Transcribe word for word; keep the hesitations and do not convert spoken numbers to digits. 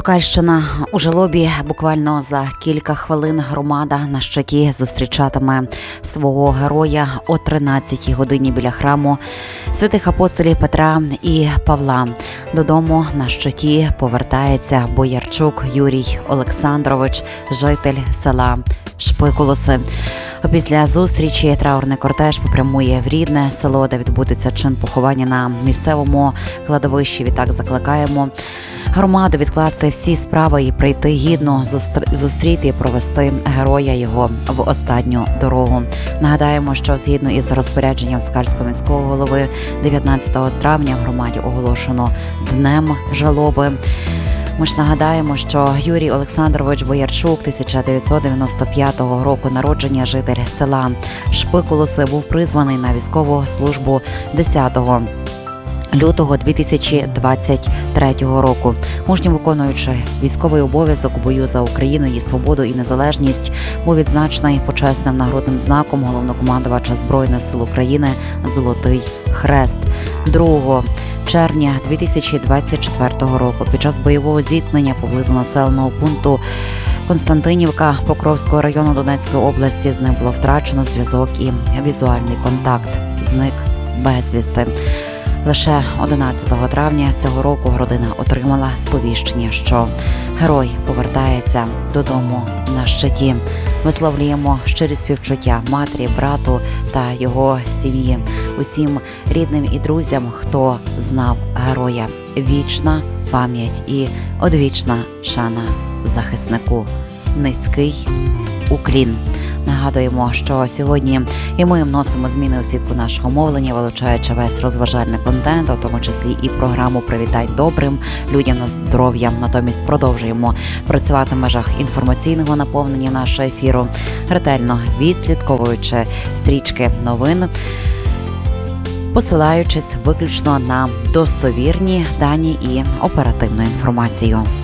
Сокальщина у жалобі. Буквально за кілька хвилин громада на щиті зустрічатиме свого героя о тринадцятій годині біля храму святих апостолів Петра і Павла. Додому на щиті повертається Боярчук Юрій Олександрович, житель села Шпикулоси. Після зустрічі траурний кортеж попрямує в рідне село, де відбудеться чин поховання на місцевому кладовищі. Відтак закликаємо громаду відкласти всі справи і прийти гідно зустріти і провести героя його в останню дорогу. Нагадаємо, що згідно із розпорядженням Сокальського міського голови дев'ятнадцятого травня в громаді оголошено Днем жалоби. Ми ж нагадаємо, що Юрій Олександрович Боярчук, тисяча дев'ятсот дев'яносто п'ятого року народження, житель села Шпикулоси, був призваний на військову службу десятого лютого дві тисячі двадцять третього року. Мужньо виконуючи військовий обов'язок у бою за Україну, її свободу і незалежність, був відзначений почесним нагрудним знаком головнокомандувача Збройних сил України «Золотий хрест». другого червня дві тисячі двадцять четвертого року під час бойового зіткнення поблизу населеного пункту Константинівка Покровського району Донецької області з ним було втрачено зв'язок і візуальний контакт. Зник безвісти. Лише одинадцятого травня цього року родина отримала сповіщення, що герой повертається додому на щиті. Висловлюємо щирі співчуття матері, брату та його сім'ї, усім рідним і друзям, хто знав героя. Вічна пам'ять і одвічна шана захиснику. Низький уклін. Нагадуємо, що сьогодні і ми вносимо зміни у сітку нашого мовлення, вилучаючи весь розважальний контент, у тому числі і програму «Привітай добрим людям на здоров'я». Натомість продовжуємо працювати в межах інформаційного наповнення нашого ефіру, ретельно відслідковуючи стрічки новин, посилаючись виключно на достовірні дані і оперативну інформацію.